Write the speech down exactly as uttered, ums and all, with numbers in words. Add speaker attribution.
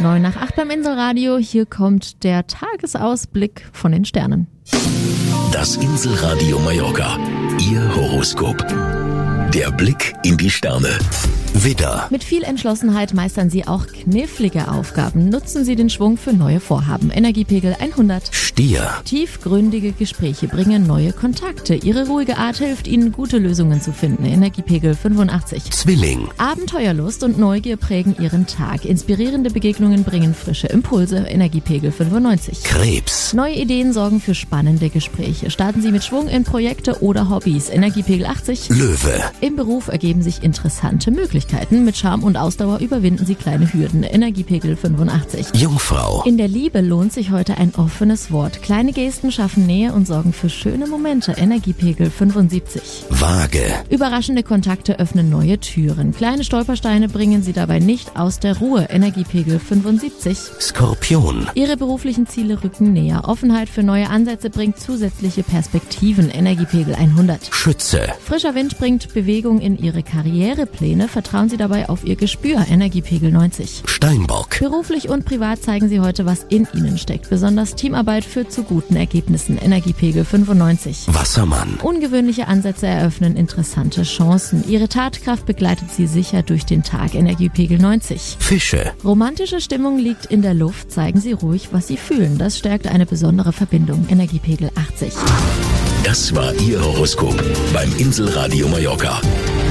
Speaker 1: neun nach acht beim Inselradio. Hier kommt der Tagesausblick von den Sternen.
Speaker 2: Das Inselradio Mallorca. Ihr Horoskop. Der Blick in die Sterne. Widder.
Speaker 1: Mit viel Entschlossenheit meistern Sie auch knifflige Aufgaben. Nutzen Sie den Schwung für neue Vorhaben. Energiepegel hundert.
Speaker 2: Stier.
Speaker 1: Tiefgründige Gespräche bringen neue Kontakte. Ihre ruhige Art hilft Ihnen, gute Lösungen zu finden. Energiepegel fünfundachtzig.
Speaker 2: Zwilling.
Speaker 1: Abenteuerlust und Neugier prägen Ihren Tag. Inspirierende Begegnungen bringen frische Impulse. Energiepegel fünfundneunzig.
Speaker 2: Krebs.
Speaker 1: Neue Ideen sorgen für spannende Gespräche. Starten Sie mit Schwung in Projekte oder Hobbys. Energiepegel achtzig.
Speaker 2: Löwe.
Speaker 1: Im Beruf ergeben sich interessante Möglichkeiten. Mit Charme und Ausdauer überwinden Sie kleine Hürden. Energiepegel fünfundachtzig.
Speaker 2: Jungfrau.
Speaker 1: In der Liebe lohnt sich heute ein offenes Wort. Kleine Gesten schaffen Nähe und sorgen für schöne Momente. Energiepegel fünfundsiebzig.
Speaker 2: Waage.
Speaker 1: Überraschende Kontakte öffnen neue Türen. Kleine Stolpersteine bringen Sie dabei nicht aus der Ruhe. Energiepegel fünfundsiebzig.
Speaker 2: Skorpion.
Speaker 1: Ihre beruflichen Ziele rücken näher. Offenheit für neue Ansätze bringt zusätzliche Perspektiven. Energiepegel hundert.
Speaker 2: Schütze.
Speaker 1: Frischer Wind bringt Bewegung in Ihre Karrierepläne. Vertrauen Sie dabei auf Ihr Gespür. Energiepegel neunzig.
Speaker 2: Steinbock.
Speaker 1: Beruflich und privat zeigen Sie heute, was in Ihnen steckt. Besonders Teamarbeit führt zu guten Ergebnissen. Energiepegel fünfundneunzig.
Speaker 2: Wassermann.
Speaker 1: Ungewöhnliche Ansätze eröffnen interessante Chancen. Ihre Tatkraft begleitet Sie sicher durch den Tag. Energiepegel neunzig.
Speaker 2: Fische.
Speaker 1: Romantische Stimmung liegt in der Luft. Zeigen Sie ruhig, was Sie fühlen. Das stärkt eine besondere Verbindung. Energiepegel achtzig.
Speaker 2: Das war Ihr Horoskop beim Inselradio Mallorca.